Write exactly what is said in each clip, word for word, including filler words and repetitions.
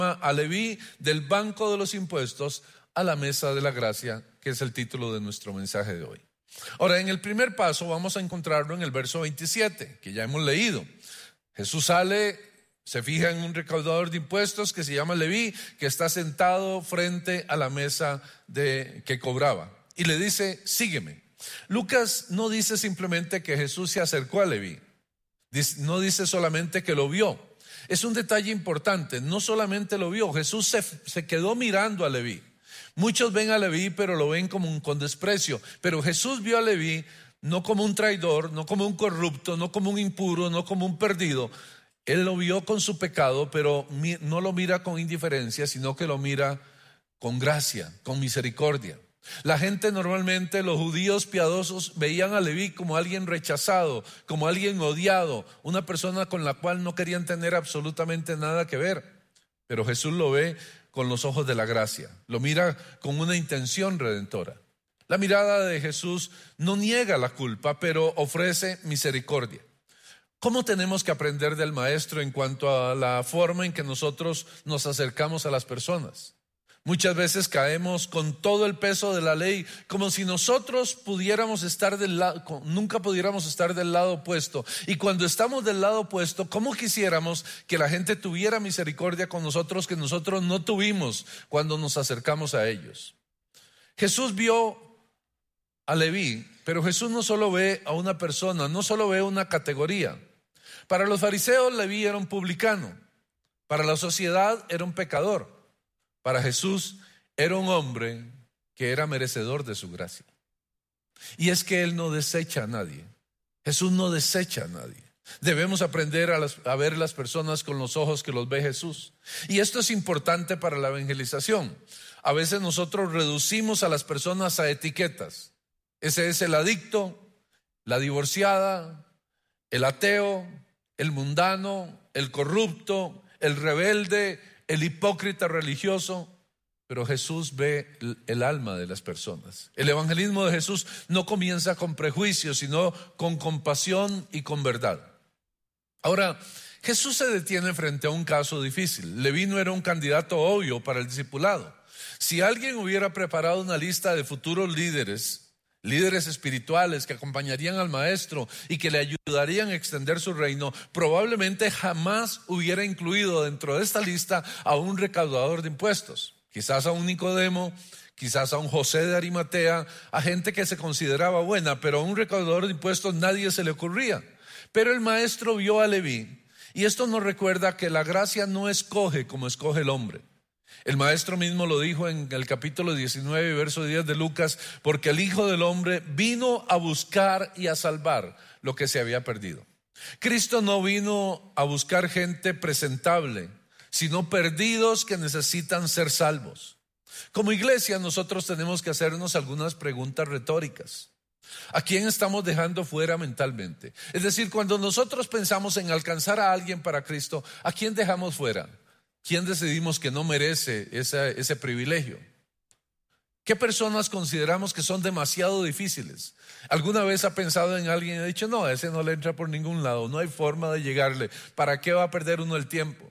a Leví del banco de los impuestos a la mesa de la gracia, que es el título de nuestro mensaje de hoy. Ahora, en el primer paso vamos a encontrarlo en el verso veintisiete, que ya hemos leído. Jesús sale, se fija en un recaudador de impuestos que se llama Leví, que está sentado frente a la mesa de, que cobraba, y le dice: sígueme. Lucas no dice simplemente que Jesús se acercó a Leví, no dice solamente que lo vio. Es un detalle importante, no solamente lo vio, Jesús se, se quedó mirando a Leví. Muchos ven a Leví pero lo ven como un, con desprecio, pero Jesús vio a Leví no como un traidor, no como un corrupto, no como un impuro, no como un perdido. Él lo vio con su pecado, pero no lo mira con indiferencia, sino que lo mira con gracia, con misericordia. La gente normalmente, los judíos piadosos, veían a Leví como alguien rechazado, como alguien odiado, una persona con la cual no querían tener absolutamente nada que ver. Pero Jesús lo ve con los ojos de la gracia, lo mira con una intención redentora. La mirada de Jesús no niega la culpa, pero ofrece misericordia. ¿Cómo tenemos que aprender del Maestro en cuanto a la forma en que nosotros nos acercamos a las personas? Muchas veces caemos con todo el peso de la ley, como si nosotros pudiéramos estar del lado, nunca pudiéramos estar del lado opuesto. Y cuando estamos del lado opuesto, ¿cómo quisiéramos que la gente tuviera misericordia con nosotros que nosotros no tuvimos cuando nos acercamos a ellos? Jesús vio a Leví, pero Jesús no solo ve a una persona, no solo ve una categoría. Para los fariseos, Leví era un publicano. Para la sociedad, era un pecador. Para Jesús, era un hombre que era merecedor de su gracia. Y es que Él no desecha a nadie. Jesús no desecha a nadie. Debemos aprender a, las, a ver las personas con los ojos que los ve Jesús. Y esto es importante para la evangelización. A veces nosotros reducimos a las personas a etiquetas. Ese es el adicto, la divorciada, el ateo, el mundano, el corrupto, el rebelde, el hipócrita religioso. Pero Jesús ve el alma de las personas. El evangelismo de Jesús no comienza con prejuicios, sino con compasión y con verdad. Ahora, Jesús se detiene frente a un caso difícil. Leví no era un candidato obvio para el discipulado. Si alguien hubiera preparado una lista de futuros líderes, líderes espirituales que acompañarían al maestro y que le ayudarían a extender su reino, probablemente jamás hubiera incluido dentro de esta lista a un recaudador de impuestos. Quizás a un Nicodemo, quizás a un José de Arimatea, a gente que se consideraba buena, pero a un recaudador de impuestos nadie se le ocurría. Pero el maestro vio a Leví, y esto nos recuerda que la gracia no escoge como escoge el hombre. El maestro mismo lo dijo en el capítulo diecinueve, verso diez de Lucas: porque el Hijo del Hombre vino a buscar y a salvar lo que se había perdido. Cristo no vino a buscar gente presentable, sino perdidos que necesitan ser salvos. Como iglesia, nosotros tenemos que hacernos algunas preguntas retóricas. ¿A quién estamos dejando fuera mentalmente? Es decir, cuando nosotros pensamos en alcanzar a alguien para Cristo, ¿a quién dejamos fuera? ¿Quién decidimos que no merece ese, ese privilegio? ¿Qué personas consideramos que son demasiado difíciles? ¿Alguna vez ha pensado en alguien y ha dicho: no, ese no le entra por ningún lado, no hay forma de llegarle? ¿Para qué va a perder uno el tiempo?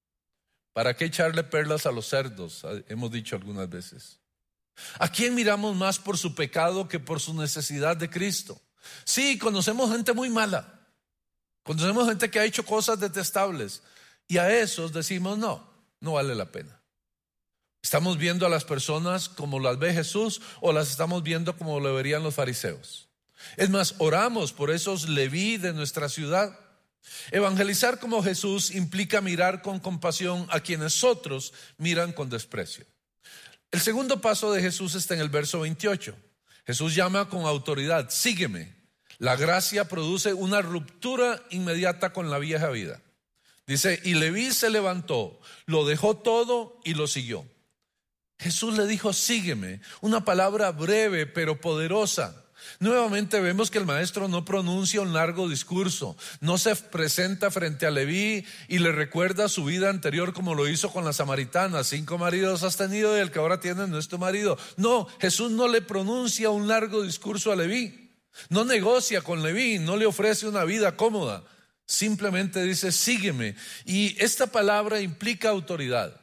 ¿Para qué echarle perlas a los cerdos? Hemos dicho algunas veces. ¿A quién miramos más por su pecado que por su necesidad de Cristo? Sí, conocemos gente muy mala. Conocemos gente que ha hecho cosas detestables. Y a esos decimos: no, no vale la pena. ¿Estamos viendo a las personas como las ve Jesús o las estamos viendo como lo verían los fariseos? Es más, oramos por esos Leví de nuestra ciudad. Evangelizar como Jesús implica mirar con compasión a quienes otros miran con desprecio. El segundo paso de Jesús está en el verso veintiocho. Jesús llama con autoridad: sígueme. La gracia produce una ruptura inmediata con la vieja vida. Dice: y Leví se levantó, lo dejó todo y lo siguió. Jesús le dijo: sígueme, una palabra breve pero poderosa. Nuevamente vemos que el maestro no pronuncia un largo discurso, no se presenta frente a Leví y le recuerda su vida anterior como lo hizo con la samaritana: cinco maridos has tenido y el que ahora tienes no es tu marido. No, Jesús no le pronuncia un largo discurso a Leví, no negocia con Leví, no le ofrece una vida cómoda. Simplemente dice: sígueme. Y esta palabra implica autoridad.